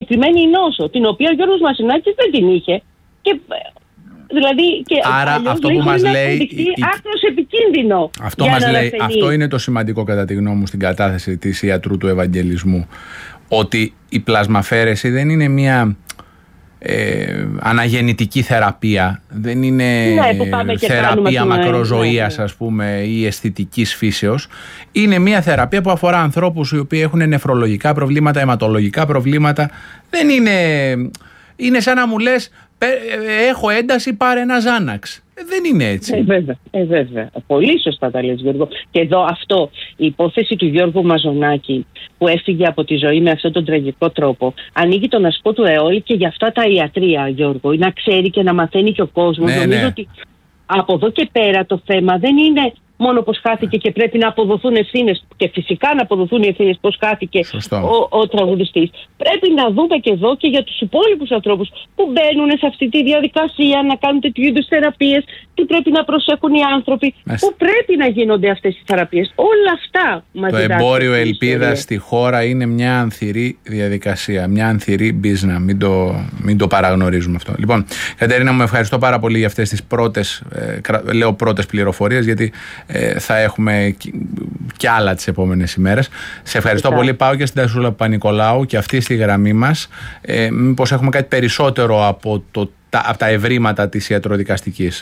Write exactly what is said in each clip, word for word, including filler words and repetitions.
συγκεκριμένη νόσο, την οποία ο Γιώργος Μασινάκης δεν την είχε. Και, δηλαδή, και άρα αυτό που μας λέει. Η... άκρως επικίνδυνο. Αυτό, μας λέει, αυτό είναι το σημαντικό κατά τη γνώμη μου στην κατάθεση της ιατρού του Ευαγγελισμού. Ότι η πλασμαφαίρεση δεν είναι μια ε, αναγεννητική θεραπεία, δεν είναι ναι, θεραπεία μακροζωίας, ναι, ας πούμε, ή αισθητικής φύσεως. Είναι μια θεραπεία που αφορά ανθρώπους οι οποίοι έχουν νεφρολογικά προβλήματα, αιματολογικά προβλήματα. Δεν είναι, είναι σαν να μου λες έχω ένταση, πάρε ένα Ζάναξ. Δεν είναι έτσι. Ε, βέβαια, ε, βέβαια. Πολύ σωστά τα λες, Γιώργο. Και εδώ αυτό, η υπόθεση του Γιώργου Μαζονάκη που έφυγε από τη ζωή με αυτόν τον τραγικό τρόπο, ανοίγει τον ασκό του αιώλη και γι' αυτά τα ιατρία, Γιώργο. Να ξέρει και να μαθαίνει και ο κόσμος. Ναι, Νομίζω ναι. ότι από εδώ και πέρα το θέμα δεν είναι μόνο πως χάθηκε και πρέπει να αποδοθούν ευθύνες, και φυσικά να αποδοθούν οι ευθύνες πως χάθηκε ο, ο τραγουδιστής. Πρέπει να δούμε και εδώ και για τους υπόλοιπους ανθρώπους που μπαίνουν σε αυτή τη διαδικασία να κάνουν τέτοιου είδους θεραπείες, τι πρέπει να προσέχουν οι άνθρωποι, Μες. Πού πρέπει να γίνονται αυτές οι θεραπείες. Όλα αυτά μαζί. Το εμπόριο ελπίδας στη χώρα είναι μια ανθυρή διαδικασία, μια ανθυρή μπίζνα. Μην το, μην το παραγνωρίζουμε αυτό. Λοιπόν, Κατερίνα, μου ευχαριστώ πάρα πολύ για αυτές τις πρώτες, ε, λέω πρώτες πληροφορίες, γιατί Ε, θα έχουμε κι άλλα τις επόμενες ημέρες. Σε ευχαριστώ πολύ. Πάω και στην Τασούλα Παπα-Νικολάου και αυτή στη γραμμή μας. Ε, μήπως έχουμε κάτι περισσότερο από, το, τα, από τα ευρήματα της ιατροδικαστικής?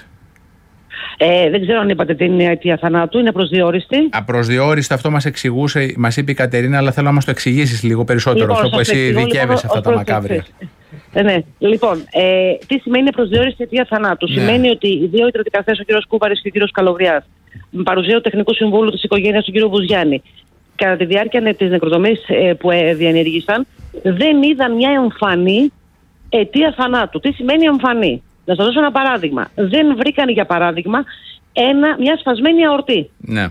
Ε, δεν ξέρω αν είπατε την αιτία θανάτου, είναι απροσδιόριστη. Απροσδιόριστη, αυτό μας εξηγούσε, μας είπε η Κατερίνα, αλλά θέλω να μας το εξηγήσεις λίγο περισσότερο, λοιπόν, αυτό που εσύ ειδικεύεσαι λοιπόν, αυτά τα μακάβρια. Ε, ναι. Λοιπόν, ε, τι σημαίνει απροσδιόριστη αιτία θανάτου? Ναι. Σημαίνει ότι οι δύο ιατροδικαστές, ο κ. Κούβαρης και ο κ. Καλοβριάς, με παρουσία του τεχνικού συμβούλου της οικογένειας του κ. Βουζιάννη, κατά τη διάρκεια της νεκροτομής ε, που ε, διενήργησαν, δεν είδαν μια εμφανή αιτία θανάτου. Τι σημαίνει εμφανή? Να σας δώσω ένα παράδειγμα. Δεν βρήκαν, για παράδειγμα, ένα, μια σφασμένη αορτή. Ναι.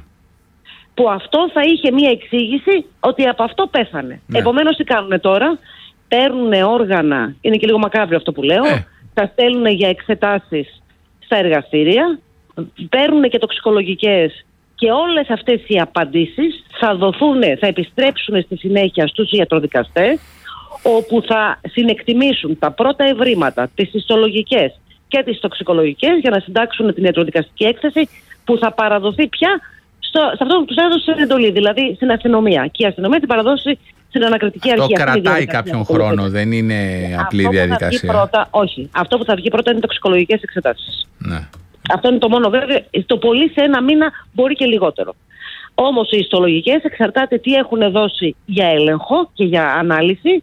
Που αυτό θα είχε μια εξήγηση ότι από αυτό πέθανε. Ναι. Επομένως, τι κάνουν τώρα? Παίρνουν όργανα, είναι και λίγο μακάβριο αυτό που λέω, ε. τα στέλνουν για εξετάσεις στα εργαστήρια, παίρνουν και τοξικολογικές, και όλες αυτές οι απαντήσεις θα δοθούν, θα επιστρέψουν στη συνέχεια στους ιατροδικαστές, όπου θα συνεκτιμήσουν τα πρώτα ευρήματα, τις ιστολογικές και τις τοξικολογικές, για να συντάξουν την ιατροδικαστική έκθεση που θα παραδοθεί πια στο, σε αυτό που τους έδωσε την εντολή, δηλαδή στην αστυνομία. Και η αστυνομία την παραδώσει στην ανακριτική αρχή. Αυτό κρατάει κάποιον χρόνο, δεν είναι απλή αυτό διαδικασία. Πρώτα, όχι. Αυτό που θα βγει πρώτα είναι τοξικολογικές εξετάσεις. Ναι. Αυτό είναι το μόνο, βέβαια. Το πολύ σε ένα μήνα, μπορεί και λιγότερο. Όμως οι ιστολογικές εξαρτάται τι έχουν δώσει για έλεγχο και για ανάλυση.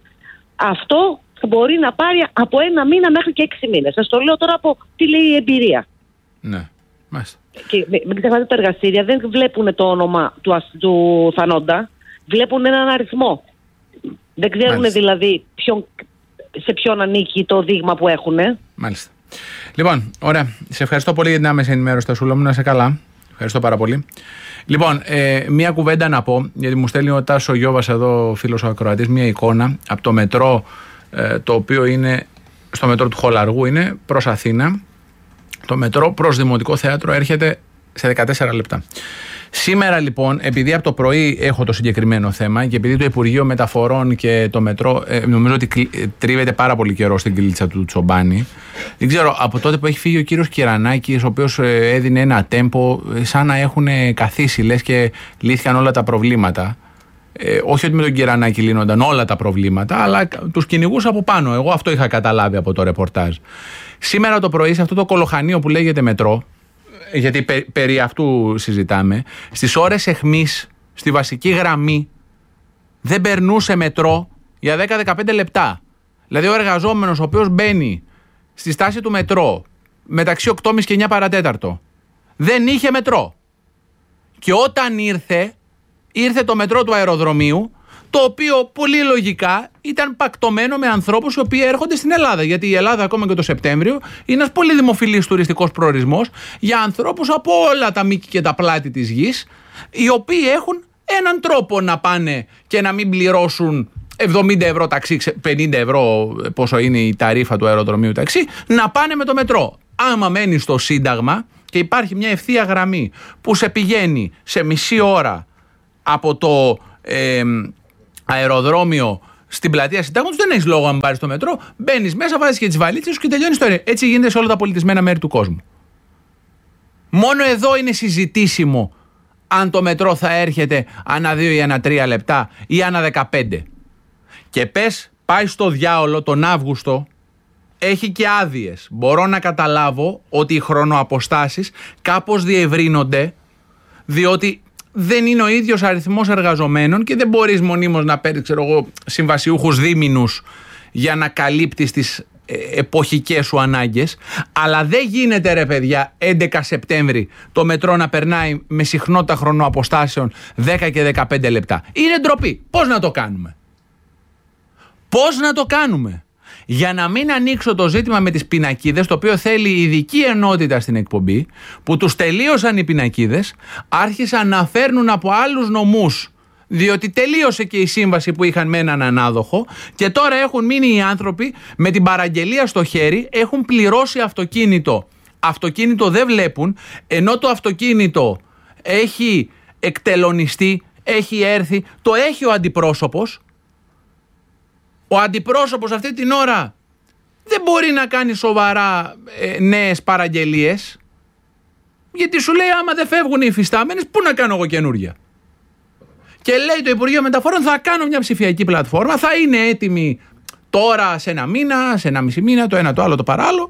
Αυτό μπορεί να πάρει από ένα μήνα μέχρι και έξι μήνες. Σας το λέω τώρα από τι λέει η εμπειρία. Ναι, μάλιστα. Και μην ξεχνάτε, τα εργαστήρια δεν βλέπουν το όνομα του, του θανόντα, βλέπουν έναν αριθμό. Δεν ξέρουν μάλιστα, δηλαδή ποιον, σε ποιον ανήκει το δείγμα που έχουν. Μάλιστα. Λοιπόν, ωραία. Σε ευχαριστώ πολύ για την άμεση ενημέρωση, Τασούλα μου. Να είσαι καλά. Ευχαριστώ πάρα πολύ. Λοιπόν, ε, μία κουβέντα να πω, γιατί μου στέλνει ο Τάσο Γιώβας εδώ, φίλος ο ακροατής, μία εικόνα από το μετρό, ε, το οποίο είναι στο μετρό του Χολαργού, είναι προς Αθήνα. Το μετρό προς Δημοτικό Θέατρο έρχεται σε δεκατέσσερα λεπτά. Σήμερα λοιπόν, επειδή από το πρωί έχω το συγκεκριμένο θέμα και επειδή το Υπουργείο Μεταφορών και το μετρό ε, νομίζω ότι τρίβεται πάρα πολύ καιρό στην κλίτσα του Τσομπάνη, δεν ξέρω, από τότε που έχει φύγει ο κύριος Κυρανάκης, ο οποίος ε, έδινε ένα τέμπο σαν να έχουν καθίσει, λες και λύθηκαν όλα τα προβλήματα. Ε, όχι ότι με τον Κυρανάκη λύνονταν όλα τα προβλήματα, αλλά τους κυνηγούς από πάνω. Εγώ αυτό είχα καταλάβει από το ρεπορτάζ. Σήμερα το πρωί, σε αυτό το κολοχανείο που λέγεται μετρό, γιατί πε, περί αυτού συζητάμε, στις ώρες εχμής, στη βασική γραμμή, δεν περνούσε μετρό για δέκα με δεκαπέντε λεπτά. Δηλαδή ο εργαζόμενος ο οποίος μπαίνει στη στάση του μετρό μεταξύ οκτώ και μισή και εννιά παρατέταρτο, δεν είχε μετρό. Και όταν ήρθε, ήρθε το μετρό του αεροδρομίου, το οποίο πολύ λογικά ήταν πακτωμένο με ανθρώπους οι οποίοι έρχονται στην Ελλάδα. Γιατί η Ελλάδα ακόμα και το Σεπτέμβριο είναι ένας πολύ δημοφιλής τουριστικός προορισμός για ανθρώπους από όλα τα μήκη και τα πλάτη της γης, οι οποίοι έχουν έναν τρόπο να πάνε και να μην πληρώσουν εβδομήντα ευρώ ταξί, πενήντα ευρώ πόσο είναι η ταρίφα του αεροδρομίου ταξί, να πάνε με το μετρό. Άμα μένει στο Σύνταγμα και υπάρχει μια ευθεία γραμμή που σε πηγαίνει σε μισή ώρα από το ε, αεροδρόμιο στην πλατεία Συντάγματος, δεν έχεις λόγο αν πάρεις το μετρό. Μπαίνεις μέσα, βάζεις και τις βαλίτσες σου και τελειώνει η ιστορία. Έτσι γίνεται σε όλα τα πολιτισμένα μέρη του κόσμου. Μόνο εδώ είναι συζητήσιμο αν το μετρό θα έρχεται ανά δύο ή ανά τρία λεπτά ή ανά δεκαπέντε. Και πες, πάει στο διάολο τον Αύγουστο, έχει και άδειες. Μπορώ να καταλάβω ότι οι χρονοαποστάσεις κάπως διευρύνονται, διότι δεν είναι ο ίδιος αριθμός εργαζομένων και δεν μπορείς μονίμως να παίρνεις, ξέρω εγώ, συμβασιούχους δίμηνους για να καλύπτεις τις ε, εποχικές σου ανάγκες. Αλλά δεν γίνεται, ρε παιδιά, έντεκα Σεπτέμβρη το μετρό να περνάει με συχνότητα χρονοαποστάσεων δέκα και δεκαπέντε λεπτά. Είναι ντροπή. Πώς να το κάνουμε? Πώς να το κάνουμε? Για να μην ανοίξω το ζήτημα με τις πινακίδες, το οποίο θέλει ειδική ενότητα στην εκπομπή, που τους τελείωσαν οι πινακίδες, άρχισαν να φέρνουν από άλλους νομούς, διότι τελείωσε και η σύμβαση που είχαν με έναν ανάδοχο και τώρα έχουν μείνει οι άνθρωποι με την παραγγελία στο χέρι, έχουν πληρώσει αυτοκίνητο. Αυτοκίνητο δεν βλέπουν, ενώ το αυτοκίνητο έχει εκτελονιστεί, έχει έρθει, το έχει ο αντιπρόσωπος. Ο αντιπρόσωπος αυτή την ώρα δεν μπορεί να κάνει σοβαρά ε, νέες παραγγελίες, γιατί σου λέει άμα δεν φεύγουν οι υφιστάμενες, πού να κάνω εγώ καινούργια? Και λέει το Υπουργείο Μεταφορών, θα κάνω μια ψηφιακή πλατφόρμα, θα είναι έτοιμη τώρα σε ένα μήνα, σε ένα μισή μήνα, το ένα το άλλο το παράλληλο,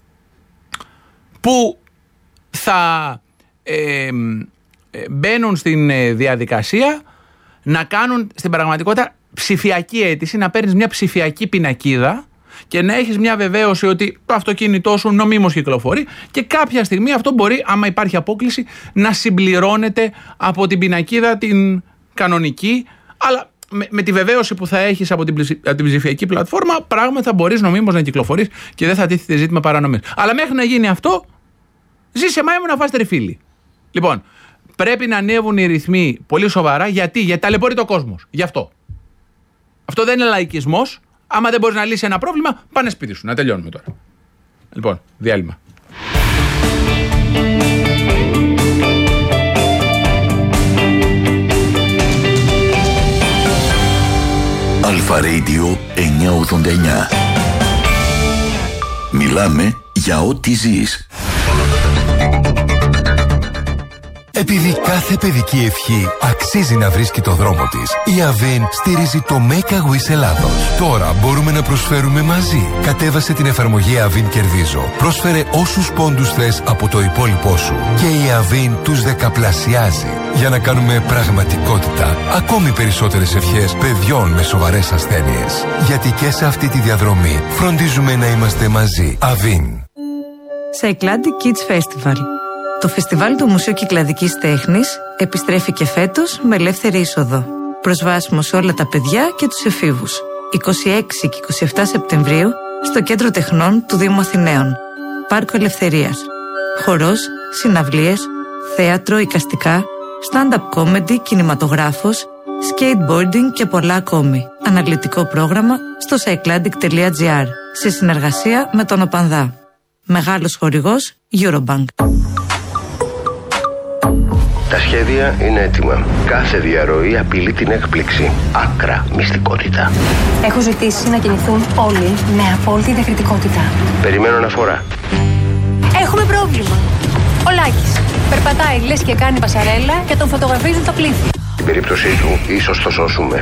που θα ε, ε, μπαίνουν στην ε, διαδικασία να κάνουν στην πραγματικότητα ψηφιακή αίτηση, να παίρνεις μια ψηφιακή πινακίδα και να έχεις μια βεβαίωση ότι το αυτοκίνητό σου νομίμως κυκλοφορεί και κάποια στιγμή αυτό μπορεί, άμα υπάρχει απόκληση, να συμπληρώνεται από την πινακίδα την κανονική, αλλά με, με τη βεβαίωση που θα έχεις από την, από την ψηφιακή πλατφόρμα, πράγματι θα μπορείς νομίμως να κυκλοφορείς και δεν θα τίθεται ζήτημα παρανομής. Αλλά μέχρι να γίνει αυτό, ζήσε μάη μου να φας τριφύλι. Λοιπόν, πρέπει να ανέβουν οι ρυθμοί πολύ σοβαρά. Γιατί? Γιατί ταλαιπωρείται ο κόσμος. Γι' αυτό. Αυτό δεν είναι λαϊκισμός. Άμα δεν μπορείς να λύσεις ένα πρόβλημα, πάνε σπίτι σου. Να τελειώνουμε τώρα. Λοιπόν, διάλειμμα. Αλφα Radio εννιακόσια ογδόντα εννιά. Μιλάμε για ό,τι ζεις. Επειδή κάθε παιδική ευχή αξίζει να βρίσκει το δρόμο της, η Avin στηρίζει το Make a Wish Ελλάδος. Τώρα μπορούμε να προσφέρουμε μαζί. Κατέβασε την εφαρμογή Avin Κερδίζω. Πρόσφερε όσους πόντους θες από το υπόλοιπό σου και η Avin τους δεκαπλασιάζει για να κάνουμε πραγματικότητα ακόμη περισσότερες ευχές παιδιών με σοβαρές ασθένειες. Γιατί και σε αυτή τη διαδρομή φροντίζουμε να είμαστε μαζί. Avin. Cycladic Kids Festival. Το φεστιβάλ του Μουσείου Κυκλαδικής Τέχνης επιστρέφει και φέτος με ελεύθερη είσοδο. Προσβάσιμο σε όλα τα παιδιά και τους εφήβους. είκοσι έξι και είκοσι επτά Σεπτεμβρίου στο Κέντρο Τεχνών του Δήμου Αθηναίων. Πάρκο Ελευθερίας. Χορός, συναυλίες, θέατρο, εικαστικά, stand-up comedy, κινηματογράφος, skateboarding και πολλά ακόμη. Αναλυτικό πρόγραμμα στο cycladic τελεία gr σε συνεργασία με τον ΟΠΑΝΔΑ. Μεγάλος χορηγός Eurobank. Τα σχέδια είναι έτοιμα. Κάθε διαρροή απειλεί την έκπληξη. Άκρα μυστικότητα. Έχω ζητήσει να κινηθούν όλοι με απόλυτη διακριτικότητα. Περιμένω αναφορά. Έχουμε πρόβλημα. Ο Λάκης περπατάει λες και κάνει πασαρέλα και τον φωτογραφίζουν τα πλήθη. Στην περίπτωσή του, ίσως το σώσουμε.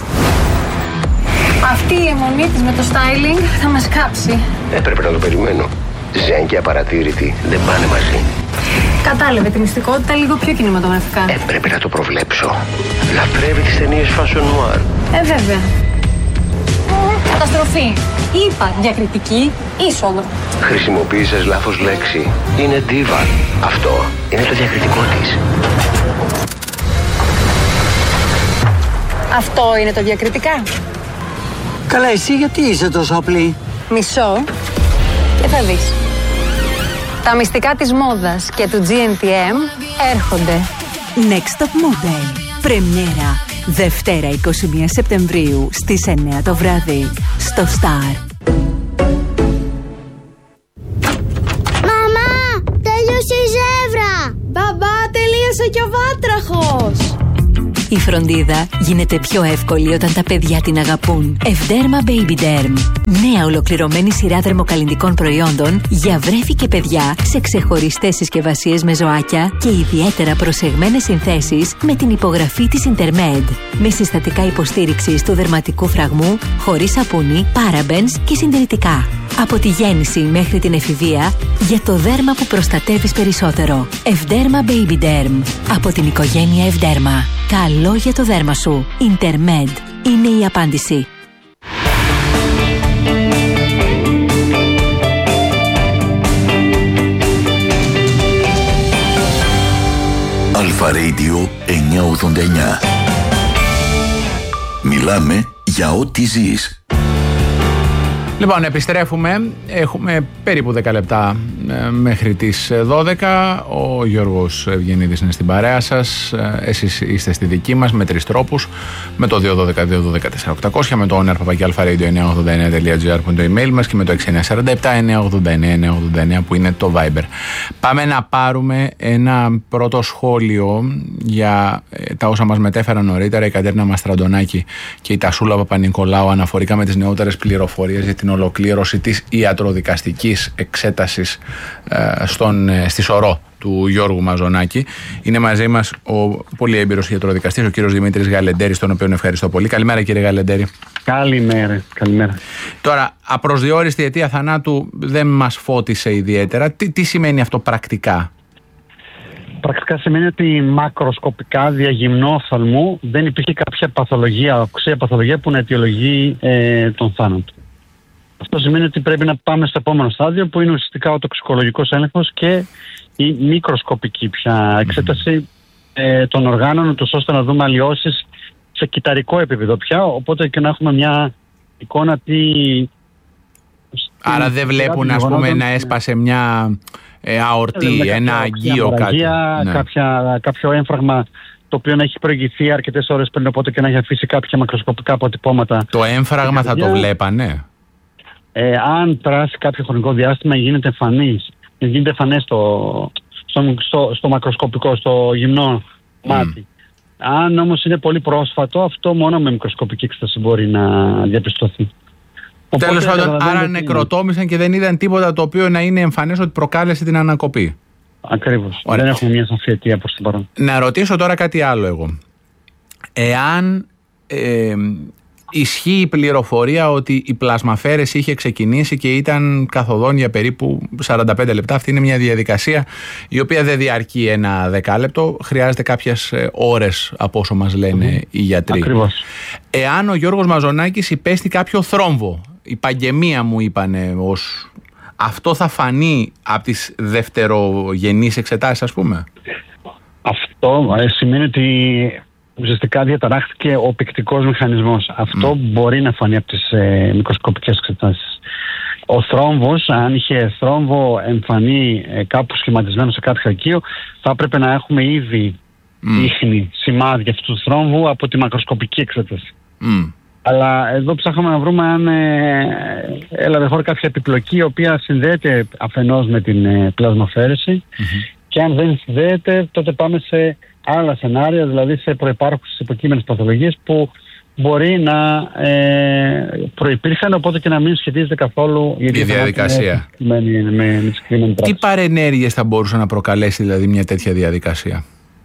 Αυτή η αιμονή της με το styling θα μας κάψει. Έπρεπε να το περιμένω. Ζέν και απαρατήρητη δεν πάνε μαζί. Κατάλαβε τη μυστικότητα λίγο πιο κινηματογραφικά. Έπρεπε να το προβλέψω. Λατρεύει τις ταινίες fashion noir. Ε, βέβαια. Καταστροφή. Είπα διακριτική είσοδο. Χρησιμοποίησες λάθος λέξη. Είναι diva. Αυτό είναι το διακριτικό της. Αυτό είναι το διακριτικά. Καλά, εσύ γιατί είσαι τόσο απλή? Μισό και θα δεις. Τα μυστικά της μόδας και του τζι εν τι εμ έρχονται. Next Top Model. Πρεμιέρα. Δευτέρα εικοστή πρώτη Σεπτεμβρίου στις εννιά το βράδυ. Στο Star. Μαμά! Τελείωσε η ζεύρα! Μπαμπά! Τελείωσε και ο βάτραχος! Η φροντίδα γίνεται πιο εύκολη όταν τα παιδιά την αγαπούν. Ευδέρμα Baby Derm. Νέα ολοκληρωμένη σειρά δερμοκαλλυντικών προϊόντων για βρέφη και παιδιά σε ξεχωριστές συσκευασίες με ζωάκια και ιδιαίτερα προσεγμένες συνθέσεις με την υπογραφή της Intermed. Με συστατικά υποστήριξης του δερματικού φραγμού, χωρίς σαπούνι, parabens και συντηρητικά. Από τη γέννηση μέχρι την εφηβεία, για το δέρμα που προστατεύεις περισσότερο. Ευδέρμα Baby Derm. Από την οικογένεια Ευδέρμα. Καλό για το δέρμα σου. Intermed είναι η απάντηση. Αλφα Radio εννιακόσια ογδόντα εννιά. Μιλάμε για ό,τι ζεις. Λοιπόν, επιστρέφουμε. Έχουμε περίπου δέκα λεπτά ε, μέχρι τις δώδεκα. Ο Γιώργος Ευγενίδης είναι στην παρέα σας. Ε, εσείς είστε στη δική μας με τρεις τρόπους. Με το δύο ένα δύο δύο ένα τέσσερα οκτώ μηδέν μηδέν, με το owner παπάκι αλφα-radio εννιακόσια ογδόντα εννιά τελεία τζι άρ που είναι το email μας και με το έξι εννιά τέσσερα επτά εννιακόσια ογδόντα εννιά εννιακόσια ογδόντα εννιά που είναι το Viber. Πάμε να πάρουμε ένα πρώτο σχόλιο για ε, τα όσα μας μετέφεραν νωρίτερα η Κατέρινα Μαστραντονάκη και η Τασούλα Παπα-Νικολάου αναφορικά με τις νεότερες πληροφορίες για την ολοκλήρωση της ιατροδικαστικής εξέτασης ε, στον, ε, στη Σωρό του Γιώργου Μαζονάκη. Είναι μαζί μας ο πολύ έμπειρος ιατροδικαστής, ο κύριος Δημήτρης Γαλεντέρης, τον οποίο ευχαριστώ πολύ. Καλημέρα, κύριε Γαλεντέρη. Καλημέρα. Καλημέρα. Τώρα, απροσδιόριστη αιτία θανάτου δεν μας φώτισε ιδιαίτερα. Τι, τι σημαίνει αυτό πρακτικά? Πρακτικά σημαίνει ότι μακροσκοπικά διαγυμνό οφθαλμού δεν υπήρχε κάποια παθολογία, οξέα παθολογία που να αιτιολογεί ε, τον θάνατο. Αυτό σημαίνει ότι πρέπει να πάμε στο επόμενο στάδιο που είναι ουσιαστικά ο τοξικολογικός έλεγχος και η μικροσκοπική πια εξέταση ε, των οργάνων, ούτως ώστε να δούμε αλλοιώσεις σε κυταρικό επίπεδο πια, οπότε και να έχουμε μια εικόνα τι... Άρα δεν βλέπουν, ας πούμε, να έσπασε μια ε, αορτή, ε, ένα αγγείο κάτι. Ναι. Κάποια, κάποιο έμφραγμα το οποίο να έχει προηγηθεί αρκετές ώρες πριν, οπότε και να έχει αφήσει κάποια μακροσκοπικά αποτυπώματα. Το έμφραγμα θα το βλέπανε? Ε, αν περάσει κάποιο χρονικό διάστημα γίνεται εμφανής, γίνεται εμφανές στο, στο, στο, στο μακροσκοπικό, στο γυμνό mm. μάτι. Αν όμως είναι πολύ πρόσφατο, αυτό μόνο με μικροσκοπική εξέταση μπορεί να διαπιστωθεί. Τέλος πάντων, άρα νεκροτόμησαν και δεν είδαν τίποτα το οποίο να είναι εμφανές ότι προκάλεσε την ανακοπή. Ακριβώς. Ωραία. Δεν έχουμε μια σαφή αιτία προς την παρόν. Να ρωτήσω τώρα κάτι άλλο εγώ. Εάν ε, ισχύει η πληροφορία ότι η πλασμαφέρεση είχε ξεκινήσει και ήταν καθοδόν για περίπου σαράντα πέντε λεπτά. Αυτή είναι μια διαδικασία η οποία δεν διαρκεί ένα δεκάλεπτο. Χρειάζεται κάποιες ώρες από όσο μας λένε mm-hmm. οι γιατροί. Ακριβώς. Εάν ο Γιώργος Μαζονάκης υπέστη κάποιο θρόμβο, η παγγεμία μου είπανε, ως... αυτό θα φανεί από τις δευτερογενείς εξετάσεις, ας πούμε? Αυτό ε, σημαίνει ότι ουσιαστικά διαταράχθηκε ο οπικτικός μηχανισμός. Αυτό mm. μπορεί να φανεί από τις ε, μικροσκοπικές εξετάσεις. Ο θρόμβος, αν είχε θρόμβο εμφανή ε, κάπου σχηματισμένο σε κάποιο αρχείο, θα έπρεπε να έχουμε ήδη mm. ίχνη, σημάδια αυτού του θρόμβου από τη μακροσκοπική εξέταση. Mm. Αλλά εδώ ψάχναμε να βρούμε αν ε, έλαβε χώρα κάποια επιπλοκή η οποία συνδέεται αφενός με την ε, πλασμαφέρεση mm-hmm. και αν δεν συνδέεται τότε πάμε σε άλλα σενάρια, δηλαδή σε προϋπάρχουσες υποκείμενες παθολογίες που μπορεί να ε, προϋπήρχαν, οπότε και να μην σχετίζεται καθόλου η διαδικασία. Με, με, με, με τις Τι παρενέργειες θα μπορούσε να προκαλέσει δηλαδή μια τέτοια διαδικασία?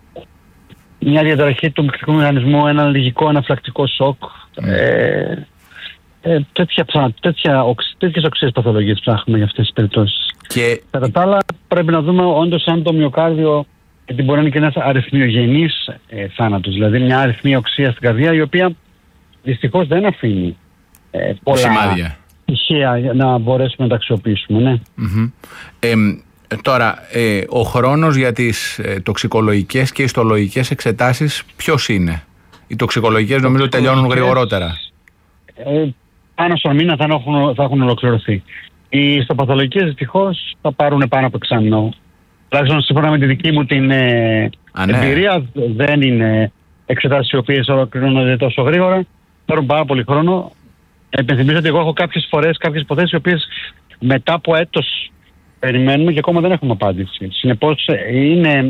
Μια διαταραχή του οπικτικού μηχανισμού, ένα αλλεργικό αναφλακτικό σοκ, mm. ε, ε, τέτοια, τέτοια, τέτοιες οξύες παθολογίες ψάχνουμε για αυτές τις περιπτώσεις. Και... Κατά τα άλλα πρέπει να δούμε όντως αν το μυοκάρδιο, γιατί μπορεί να είναι και ένας αριθμιογενής ε, θάνατος, δηλαδή μια αριθμία οξία στην καρδιά η οποία δυστυχώς δεν αφήνει ε, πολλά σημάδια, στοιχεία για να μπορέσουμε να τα αξιοποιήσουμε. Ναι. Mm-hmm. Ε, τώρα, ε, ο χρόνος για τις ε, τοξικολογικές και ιστολογικές εξετάσεις ποιος είναι? Οι τοξικολογικές νομίζω τελειώνουν γρηγορότερα. Ε, πάνω στον μήνα θα έχουν, θα έχουν ολοκληρωθεί. Οι ιστοπαθολογικές δυστυχώς θα πάρουν πάνω από εξάμηνο. Τουλάχιστον σύμφωνα με τη δική μου την ε, Α, ναι. εμπειρία, δεν είναι εξετάσεις οι οποίες ολοκληρώνονται τόσο γρήγορα. Παίρνουν πάρα πολύ χρόνο. Επενθυμίζω ότι εγώ έχω κάποιες φορές κάποιες υποθέσεις οι οποίες μετά από έτος περιμένουμε και ακόμα δεν έχουμε απάντηση. Συνεπώς είναι,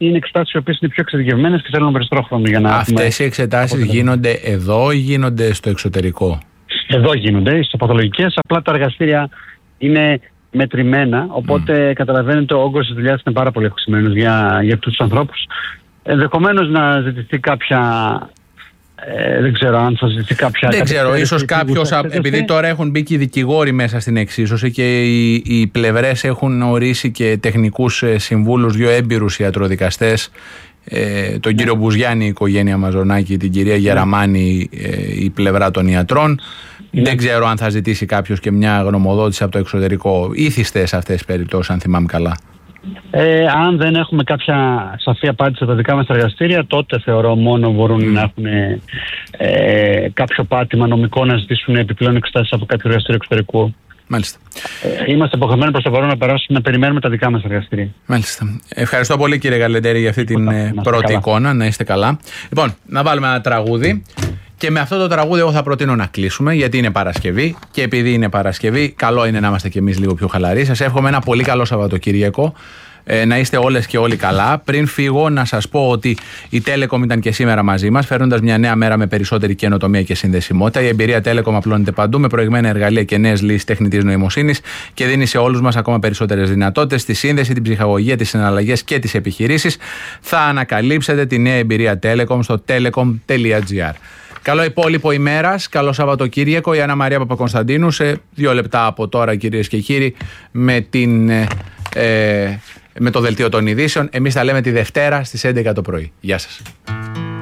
είναι εξετάσεις οι οποίες είναι πιο εξειδικευμένες και θέλουν περισσότερο χρόνο για να. Αυτές οι εξετάσεις γίνονται εδώ ή γίνονται στο εξωτερικό? Εδώ γίνονται, στις παθολογικές. Απλά τα εργαστήρια είναι μετρημένα. Οπότε mm. καταλαβαίνετε, ο όγκος της δουλειάς είναι πάρα πολύ αυξημένος για, για αυτούς τους ανθρώπους. Ενδεχομένως να ζητηθεί κάποια. Ε, δεν ξέρω αν θα ζητηθεί κάποια. Δεν ξέρω, ίσως κάποιος, επειδή τώρα έχουν μπει και οι δικηγόροι μέσα στην εξίσωση και οι, οι πλευρές έχουν ορίσει και τεχνικούς συμβούλους, δύο έμπειρους ιατροδικαστές, ε, τον κύριο Μπουζιάννη, η οικογένεια Μαζονάκη, την κυρία Γεραμάνη, ε, η πλευρά των ιατρών. Ναι. Δεν ξέρω αν θα ζητήσει κάποιος και μια γνωμοδότηση από το εξωτερικό. Ήθιστε σε αυτές τις περιπτώσεις, αν θυμάμαι καλά. Ε, αν δεν έχουμε κάποια σαφή απάντηση από τα δικά μας εργαστήρια, τότε θεωρώ μόνο μπορούν mm. να έχουν ε, κάποιο πάτημα νομικό να ζητήσουν επιπλέον εξετάσεις από κάποιο εργαστήριο εξωτερικού. Μάλιστα. Ε, είμαστε υποχρεωμένοι προς το παρόν να περάσουμε, να περιμένουμε τα δικά μας εργαστήρια. Μάλιστα. Ευχαριστώ πολύ, κύριε Γαλεντέρη, για αυτή την να, πρώτη καλά. εικόνα. Να είστε καλά. Λοιπόν, να βάλουμε ένα τραγούδι. Και με αυτό το τραγούδι εγώ θα προτείνω να κλείσουμε, γιατί είναι Παρασκευή και επειδή είναι Παρασκευή καλό είναι να είμαστε κι εμείς λίγο πιο χαλαροί. Σας εύχομαι ένα πολύ καλό Σαββατοκύριακο, ε, να είστε όλες και όλοι καλά. Πριν φύγω να σας πω ότι η Telecom ήταν και σήμερα μαζί μας, φέρνοντας μια νέα μέρα με περισσότερη καινοτομία και συνδεσιμότητα. Η εμπειρία Telecom απλώνεται παντού με προηγμένα εργαλεία και νέες λύσεις τεχνητής νοημοσύνης και δίνει σε όλους μας ακόμα περισσότερες δυνατότητες στη σύνδεση, την ψυχαγωγία, τις συναλλαγές και τις επιχειρήσεις. Θα ανακαλύψετε τη νέα εμπειρία Telecom στο telecom τελεία gr. Καλό υπόλοιπο ημέρας, καλό Σαββατοκύριακο. Η Άννα Μαρία Παπακωνσταντίνου σε δύο λεπτά από τώρα, κυρίες και κύριοι, με, την, ε, με το δελτίο των ειδήσεων. Εμείς τα λέμε τη Δευτέρα στις έντεκα το πρωί. Γεια σας.